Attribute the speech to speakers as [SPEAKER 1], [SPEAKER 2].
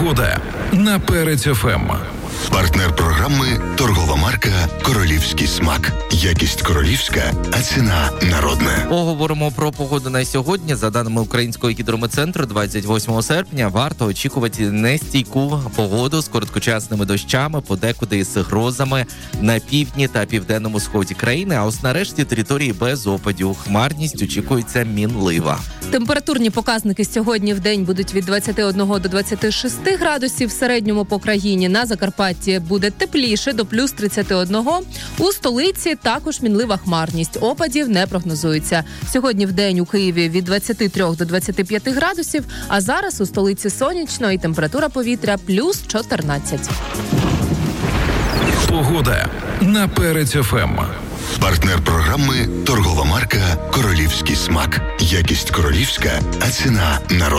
[SPEAKER 1] Погода на Перець ФМ.
[SPEAKER 2] Партнер програми – торгова марка «Королівський смак». Якість королівська, а ціна народна.
[SPEAKER 3] Поговоримо про погоду на сьогодні. За даними Українського гідрометцентру, 28 серпня варто очікувати нестійку погоду з короткочасними дощами, подекуди із грозами на півдні та південному сході країни, а ось нарешті території без опадів. Хмарність очікується мінлива.
[SPEAKER 4] Температурні показники сьогодні в день будуть від 21 до 26 градусів. В середньому по країні. На Закарпатті буде тепліше до плюс 31. У столиці також мінлива хмарність. Опадів не прогнозується. Сьогодні в день у Києві від 23 до 25 градусів, а зараз у столиці сонячно і температура повітря плюс 14.
[SPEAKER 1] Погода на Перець ФМ.
[SPEAKER 2] Партнер програми – торгова марка «Королівський смак». Якість королівська, а ціна народна.